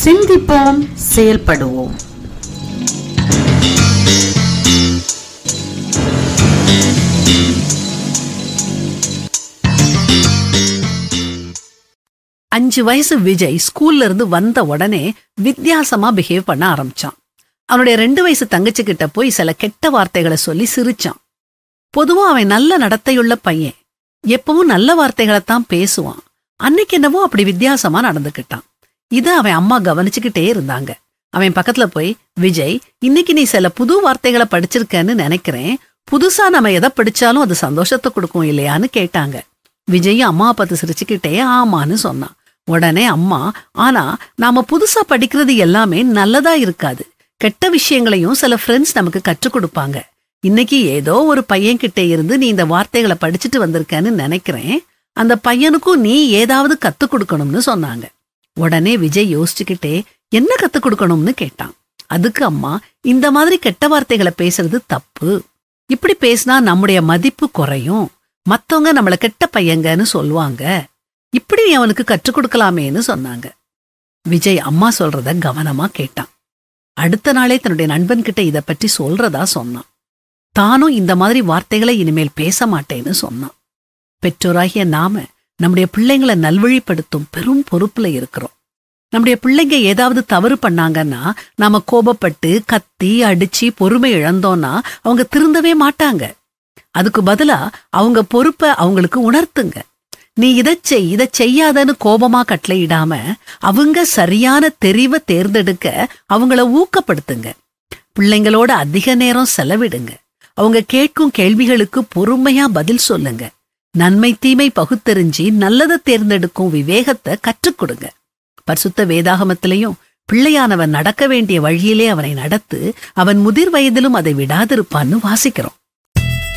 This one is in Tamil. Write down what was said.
சிந்திப்போம், செயல்படுவோம். அஞ்சு வயசு விஜய் ஸ்கூல்ல இருந்து வந்த உடனே வித்தியாசமா பிஹேவ் பண்ண ஆரம்பிச்சான். அவனுடைய 2 வயசு தங்கச்சி கிட்ட போய் சில கெட்ட வார்த்தைகளை சொல்லி சிரிச்சான். பொதுவா அவன் நல்ல நடத்தையுள்ள பையன், எப்பவும் நல்ல வார்த்தைகளைத்தான் பேசுவான். அன்னைக்கு என்னவோ அப்படி வித்தியாசமா நடந்துக்கிட்டான். இத அவன் அம்மா கவனிச்சுக்கிட்டே இருந்தாங்க. அவன் பக்கத்துல போய், விஜய், இன்னைக்கு நீ சில புது வார்த்தைகளை படிச்சிருக்கன்னு நினைக்கிறேன். புதுசா நம்ம எதை படிச்சாலும் அது சந்தோஷத்தை கொடுக்கும் இல்லையான்னு கேட்டாங்க. விஜயும் அம்மா பார்த்து சிரிச்சுக்கிட்டே ஆமான்னு சொன்னான். உடனே அம்மா, ஆனா நாம புதுசா படிக்கிறது எல்லாமே நல்லதா இருக்காது. கெட்ட விஷயங்களையும் சில ஃப்ரெண்ட்ஸ் நமக்கு கற்றுக் கொடுப்பாங்க. இன்னைக்கு ஏதோ ஒரு பையன் கிட்ட இருந்து நீ இந்த வார்த்தைகளை படிச்சுட்டு வந்திருக்கன்னு நினைக்கிறேன். அந்த பையனுக்கும் நீ ஏதாவது கத்துக் கொடுக்கணும்னு சொன்னாங்க. உடனே விஜய் யோசிச்சுக்கிட்டே என்ன கத்துக் கொடுக்கணும்னு கேட்டான். அதுக்கு அம்மா, இந்த மாதிரி கெட்ட வார்த்தைகளை பேசுறது தப்பு. இப்படி பேசினா நம்முடைய மதிப்பு குறையும். மத்தவங்க நம்மள கெட்ட பையங்கன்னு சொல்லுவாங்க. இப்படி நீ அவனுக்கு கற்றுக் கொடுக்கலாமேன்னு சொன்னாங்க. விஜய் அம்மா சொல்றத கவனமா கேட்டான். அடுத்த நாளே தன்னுடைய நண்பன்கிட்ட இத பற்றி சொல்றதா சொன்னான். தானும் இந்த மாதிரி வார்த்தைகளை இனிமேல் பேச மாட்டேன்னு சொன்னான். பெற்றோராகிய நாம நம்முடைய பிள்ளைங்களை நல்வழிப்படுத்தும் பெரும் பொறுப்புல இருக்கிறோம். நம்முடைய பிள்ளைங்க ஏதாவது தவறு பண்ணாங்கன்னா நாம கோபப்பட்டு கத்தி அடிச்சு பொறுமை இழந்தோம்னா அவங்க திருந்தவே மாட்டாங்க. அதுக்கு பதிலா அவங்க பொறுப்பை அவங்களுக்கு உணர்த்துங்க. நீ இதை செய்யாதன்னு கோபமா கட்டளையிடாம அவங்க சரியான தெரிவை தேர்ந்தெடுக்க அவங்கள ஊக்கப்படுத்துங்க. பிள்ளைங்களோட அதிக நேரம் செலவிடுங்க. அவங்க கேட்கும் கேள்விகளுக்கு பொறுமையா பதில் சொல்லுங்க. நன்மை தீமை பகுத்தறிஞ்சி நல்லதை தேர்ந்தெடுக்கும் விவேகத்தை கற்றுக் கொடுங்க. பரிசுத்த வேதாகமத்திலையும் பிள்ளையானவன் நடக்க வேண்டிய வழியிலே அவனை நடத்து, அவன் முதிர் வயதிலும் அதை விடாதிருப்பான்னு வாசிக்கிறோம்.